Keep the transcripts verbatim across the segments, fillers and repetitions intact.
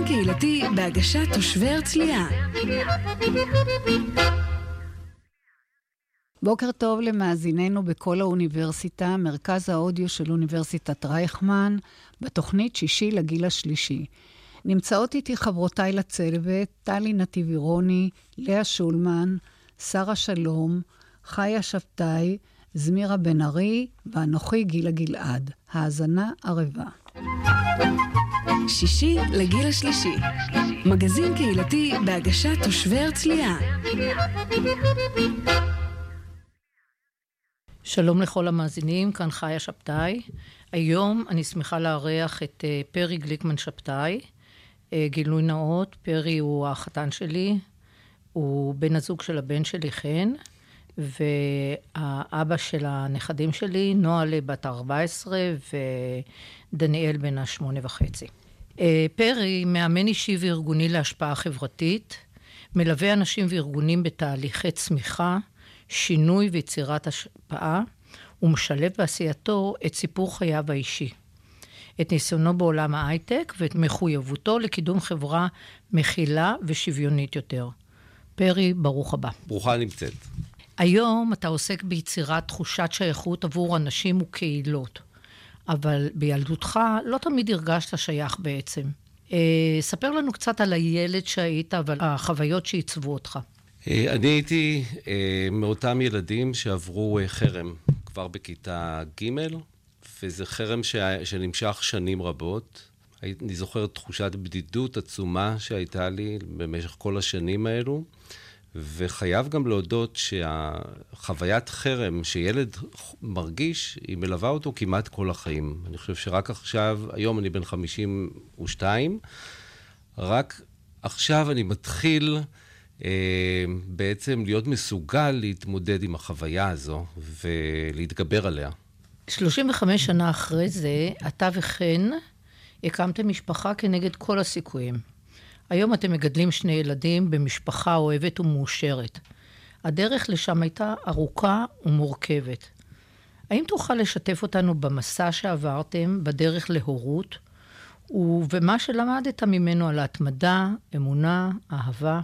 קהילתי בהגשת תושבי הרצליה. בוקר טוב למאזיננו בכל האוניברסיטה, מרכז האודיו של אוניברסיטת רייכמן, בתוכנית שישי לגיל השלישי. נמצאות איתי חברותיי לצוות, טלי נתיבירוני, לאה שולמן, שרה שלום, חיה שבתאי, זמירה בן ארי ואנוכי גילה גלעד. האזנה ערבה. שישי לגיל השלישי, מגזין קהילתי בהגשת תושבי הרצליה. שלום לכל המאזינים, כאן חיה שבתאי. היום אני שמחה לארח את פרי גליקמן שבתאי. גילוי נאות, פרי הוא החתן שלי, הוא בן הזוג של הבן שלי חן, והאבא של הנכדים שלי, נועה בת ארבע עשרה ודניאל בן השמונה וחצי. פרי מאמן אישי וארגוני להשפעה חברתית, מלווה אנשים וארגונים בתהליכי צמיחה, שינוי ויצירת השפעה, ומשלב בעשייתו את סיפור חייו האישי. את ניסיונו בעולם ההייטק ואת מחויבותו לקידום חברה מכילה ושוויונית יותר. פרי, ברוך הבא. ברוכה נמצאת. היום אתה עוסק ביצירת תחושת שייכות עבור אנשים וקהילות, אבל בילדותך לא תמיד הרגשת שייך בעצם. אה, ספר לנו קצת על הילד שהיית ועל החוויות שעיצבו אותך. אה, אני הייתי אה, מאותם ילדים שעברו אה, חרם כבר בכיתה ג', וזה חרם ש... שנמשך שנים רבות. אני זוכר תחושת בדידות עצומה שהייתה לי במשך כל השנים האלו, וחייב גם להודות שהחוויית חרם שילד מרגיש, היא מלווה אותו כמעט כל החיים. אני חושב שרק עכשיו, היום אני בן חמישים ושתיים, רק עכשיו אני מתחיל אה, בעצם להיות מסוגל להתמודד עם החוויה הזו ולהתגבר עליה. שלושים וחמש שנה אחרי זה, אתה וכן הקמתם משפחה כנגד כל הסיכויים. היום אתם מגדלים שני ילדים במשפחה אוהבת ומאושרת. הדרך לשם הייתה ארוכה ומורכבת. האם תוכל לשתף אותנו במסע שעברתם בדרך להורות, ומה שלמדת ממנו על ההתמדה, אמונה, אהבה?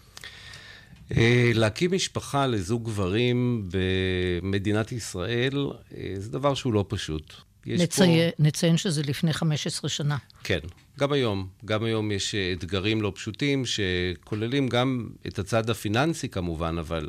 להקים משפחה לזוג גברים במדינת ישראל, זה דבר שהוא לא פשוט. נציין, פה... נציין שזה לפני חמש עשרה שנה. כן, גם היום. גם היום יש אתגרים לא פשוטים, שכוללים גם את הצד הפיננסי כמובן, אבל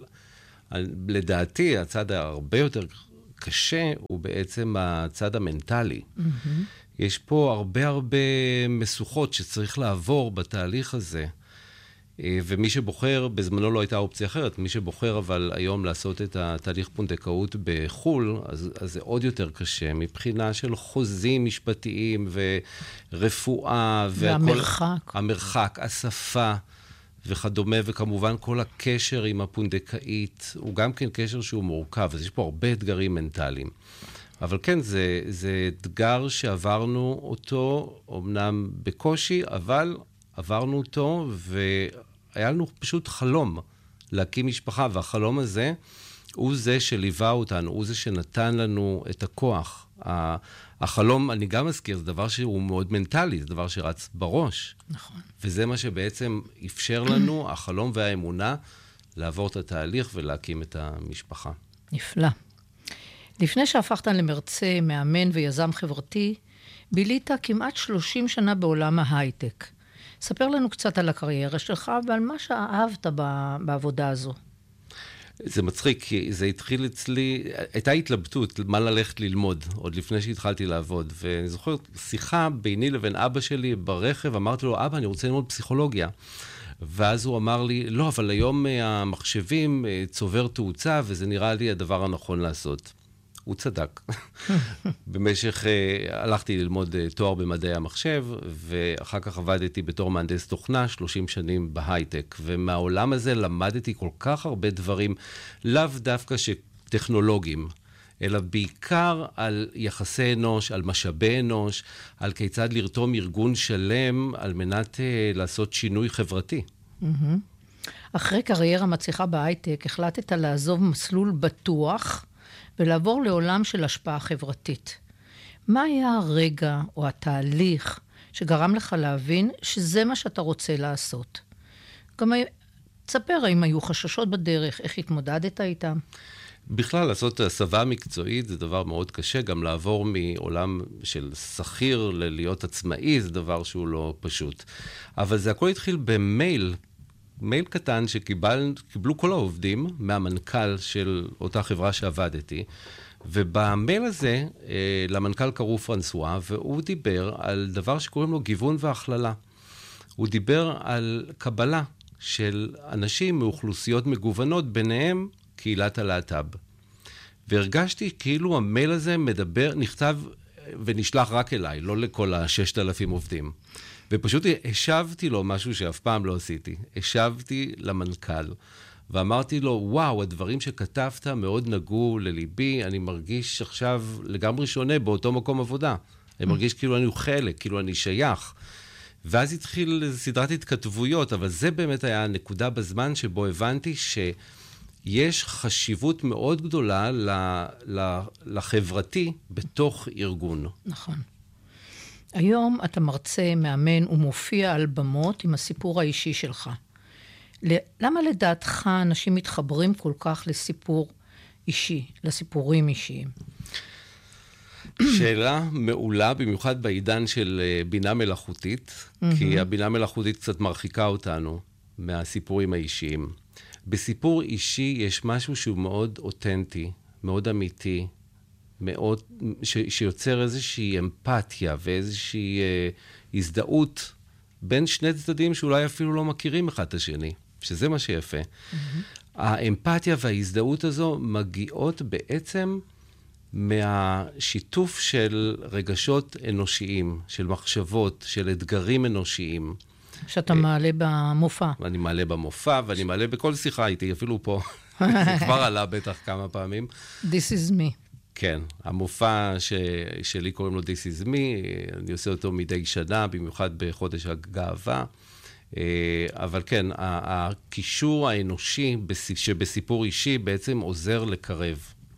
לדעתי הצד הרבה יותר קשה הוא בעצם הצד המנטלי. Mm-hmm. יש פה הרבה הרבה משוכות שצריך לעבור בתהליך הזה. ומי שבוחר, בזמנו לא הייתה אופציה אחרת, מי שבוחר אבל היום לעשות את התהליך פונדקאות בחול, אז, אז זה עוד יותר קשה, מבחינה של חוזים משפטיים ורפואה. והמרחק. והכל, המרחק, השפה וכדומה, וכמובן כל הקשר עם הפונדקאית, הוא גם כן קשר שהוא מורכב, אז יש פה הרבה אתגרים מנטליים. אבל כן, זה, זה אתגר שעברנו אותו, אמנם בקושי, אבל עברנו אותו, והיה לנו פשוט חלום להקים משפחה, והחלום הזה הוא זה שליווה אותנו, הוא זה שנתן לנו את הכוח. החלום, אני גם מזכיר, זה דבר שהוא מאוד מנטלי, זה דבר שרץ בראש. נכון. וזה מה שבעצם אפשר לנו, החלום והאמונה, לעבור את התהליך ולהקים את המשפחה. נפלא. לפני שהפכת למרצה, מאמן ויזם חברתי, בילית כמעט שלושים שנה בעולם ההייטק. ספר לנו קצת על הקריירה שלך ועל מה שאהבת בעבודה הזו. זה מצחיק, כי זה התחיל אצלי, הייתה התלבטות מה ללכת ללמוד, עוד לפני שהתחלתי לעבוד. ואני זוכר שיחה ביני לבין אבא שלי ברכב, אמרתי לו, אבא, אני רוצה ללמוד פסיכולוגיה. ואז הוא אמר לי, לא, אבל היום המחשבים צובר תאוצה, וזה נראה לי הדבר הנכון לעשות. הוא צדק. במשך, הלכתי ללמוד תואר במדעי המחשב, ואחר כך עבדתי בתור מהנדס תוכנה, שלושים שנים בהייטק, ומהעולם הזה למדתי כל כך הרבה דברים, לאו דווקא שטכנולוגיים, אלא בעיקר על יחסי אנוש, על משאבי אנוש, על כיצד לרתום ארגון שלם, על מנת uh, לעשות שינוי חברתי. אחרי קריירה מצליחה בהייטק, החלטת לעזוב מסלול בטוח, ולעבור לעולם של השפעה חברתית. מה היה הרגע או התהליך שגרם לך להבין שזה מה שאתה רוצה לעשות. גם תספר האם היו חששות בדרך, איך התמודדת איתם? בכלל, לעשות הסבה מקצועית זה דבר מאוד קשה, גם לעבור מעולם של שכיר ללהיות עצמאי זה דבר שהוא לא פשוט. אבל זה הכל התחיל במייל, מייל קטן שקיבלו כל העובדים מהמנכ"ל של אותה חברה שעבדתי, ובמייל הזה למנכ"ל קראו פרנסואה, והוא דיבר על דבר שקוראים לו גיוון והכללה. הוא דיבר על קבלה של אנשים מאוכלוסיות מגוונות, ביניהם קהילת הלהט"ב. והרגשתי כאילו המייל הזה מדבר, נכתב ונשלח רק אליי, לא לכל ה-ששת אלפים עובדים. ופשוט השבתי לו משהו שאף פעם לא עשיתי. השבתי למנכ"ל, ואמרתי לו, וואו, הדברים שכתבת מאוד נגעו לליבי, אני מרגיש עכשיו לגמרי שונה באותו מקום עבודה. אני מרגיש כאילו אני חלק, כאילו אני שייך. ואז התחיל סדרת התכתבויות, אבל זה באמת היה הנקודה בזמן שבו הבנתי שיש חשיבות מאוד גדולה ל, ל, לחברתי בתוך ארגון. נכון. היום אתה מרצה, מאמן ומופיע על במות עם הסיפור האישי שלך. למה לדעתך אנשים מתחברים כל כך לסיפור אישי, לסיפורים אישיים? שאלה מעולה, במיוחד בעידן של בינה מלאכותית, mm-hmm. כי הבינה מלאכותית קצת מרחיקה אותנו מהסיפורים האישיים. בסיפור אישי יש משהו שהוא מאוד אותנטי, מאוד אמיתי, מאוד, ש, שיוצר איזושהי אמפתיה ואיזושהי אה, הזדהות בין שני צדדים שאולי אפילו לא מכירים אחד את השני, שזה מה שיפה. Mm-hmm. האמפתיה וההזדהות הזו מגיעות בעצם מהשיתוף של רגשות אנושיים, של מחשבות, של אתגרים אנושיים. שאתה מעלה במופע. אני מעלה במופע, ואני מעלה בכל שיחה איתי, אפילו פה. זה כבר עלה בטח כמה פעמים. This is me. כן, המופע ש... שלי קוראים לו This is me, אני עושה אותו מדי שנה, במיוחד בחודש הגאווה. אבל כן, הקישור האנושי שבסיפור אישי בעצם עוזר לקרב.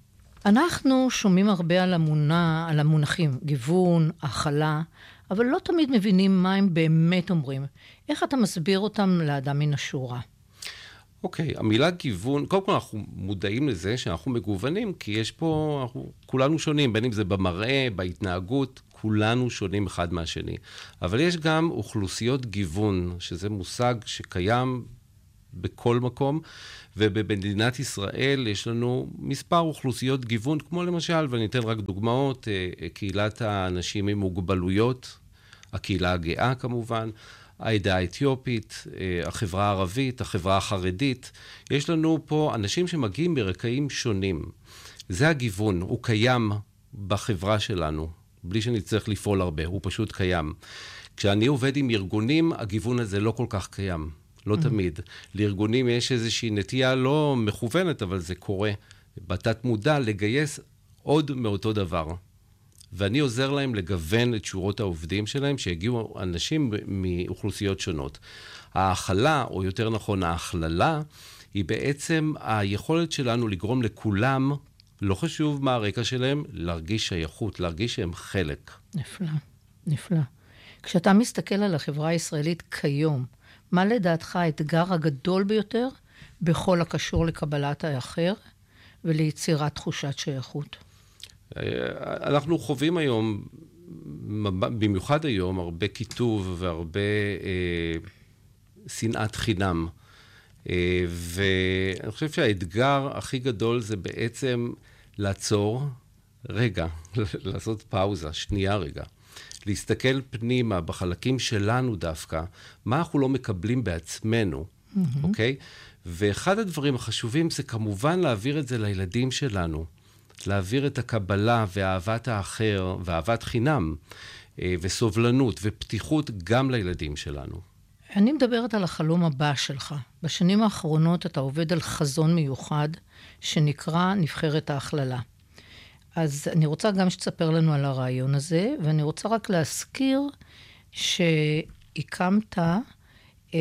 אנחנו שומעים הרבה על המונה, על המונחים, גיוון, הכלה, אבל לא תמיד מבינים מה הם באמת אומרים. איך אתה מסביר אותם לאדם מן השורה? אוקיי, okay, המילה גיוון, קודם כל אנחנו מודעים לזה שאנחנו מגוונים, כי יש פה, אנחנו, כולנו שונים, בין אם זה במראה, בהתנהגות, כולנו שונים אחד מהשני. אבל יש גם אוכלוסיות גיוון, שזה מושג שקיים בכל מקום, ובמדינת ישראל יש לנו מספר אוכלוסיות גיוון, כמו למשל, ואני אתן רק דוגמאות, קהילת האנשים עם מוגבלויות, הקהילה הגאה כמובן, העדה האתיופית, החברה הערבית, החברה החרדית. יש לנו פה אנשים שמגיעים ברקעים שונים. זה הגיוון, הוא קיים בחברה שלנו, בלי שנצטרך לפעול הרבה, הוא פשוט קיים. כשאני עובד עם ארגונים, הגיוון הזה לא כל כך קיים. לא תמיד. לארגונים יש איזושהי נטייה לא מכוונת, אבל זה קורה. בתת מודע לגייס עוד מאותו דבר. ואני עוזר להם לגוון את שורות העובדים שלהם, שהגיעו אנשים מאוכלוסיות שונות. ההכלה, או יותר נכון ההכללה, היא בעצם היכולת שלנו לגרום לכולם, לא חשוב מה הרקע שלהם, להרגיש שייכות, להרגיש שהם חלק. נפלא, נפלא. כשאתה מסתכל על החברה הישראלית כיום, מה לדעתך האתגר הגדול ביותר בכל הקשור לקבלת האחר וליצירת תחושת שייכות? אנחנו חווים היום, במיוחד היום, הרבה כיתוב והרבה אה, שנאת חינם. אה, ואני חושב שהאתגר הכי גדול זה בעצם לעצור רגע, לעשות פאוזה, שנייה רגע. להסתכל פנימה בחלקים שלנו דווקא, מה אנחנו לא מקבלים בעצמנו, mm-hmm. אוקיי? ואחד הדברים החשובים זה כמובן להעביר את זה לילדים שלנו, להעביר את הקבלה ואהבת האחר ואהבת חינם וסובלנות ופתיחות גם לילדים שלנו. אני מדברת על החלום הבא שלך. בשנים האחרונות אתה עובד על חזון מיוחד שנקרא נבחרת ההכללה. אז אני רוצה גם שתספר לנו על הרעיון הזה, ואני רוצה רק להזכיר שהקמת, אה,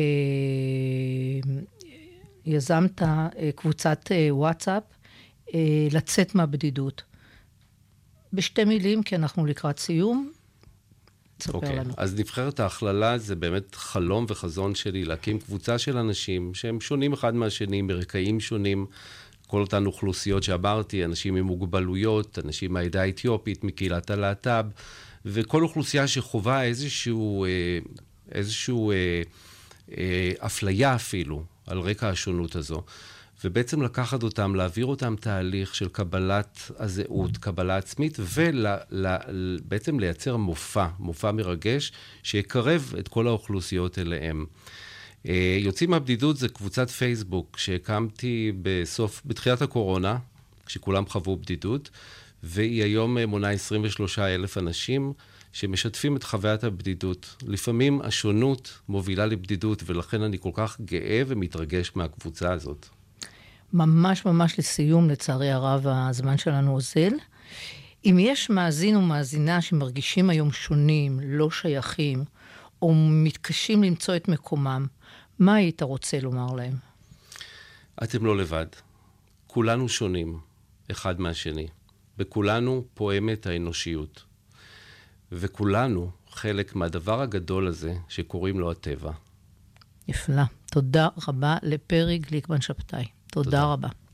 יזמת אה, קבוצת אה, וואטסאפ, אה, לצאת מהבדידות. בשתי מילים, כי אנחנו לקראת סיום, תספר אוקיי, לנו. אז נבחרת ההכללה זה באמת חלום וחזון שלי, להקים קבוצה של אנשים שהם שונים אחד מהשני, מרקעים שונים, כל אותן אוכלוסיות שאמרתי, אנשים עם מוגבלויות, אנשים מהעדה האתיופית, מקהילת הלהט"ב, וכל אוכלוסייה שחובה איזשהו, איזשהו אפליה אפילו על רקע השונות הזו. ובעצם לקחת אותם, להעביר אותם תהליך של קבלת הזהות, קבלה עצמית, ובעצם לייצר מופע, מופע מרגש, שיקרב את כל האוכלוסיות אליהם. יוצאים מהבדידות זה קבוצת פייסבוק שהקמתי בסוף, בתחילת הקורונה, כשכולם חוו בדידות, והיא היום מונה עשרים ושלושה אלף אנשים שמשתפים את חוויית הבדידות. לפעמים השונות מובילה לבדידות, ולכן אני כל כך גאה ומתרגש מהקבוצה הזאת. ממש ממש לסיום, לצערי הרב, הזמן שלנו אוזל. אם יש מאזין ומאזינה שמרגישים היום שונים, לא שייכים, או מתקשים למצוא את מקומם, מה היית רוצה לומר להם? אתם לא לבד. כולנו שונים, אחד מהשני. בכולנו פועמת האנושיות. וכולנו חלק מהדבר הגדול הזה שקוראים לו הטבע. נפלא. תודה רבה לפרי גליקמן שבתאי. תודה, תודה רבה.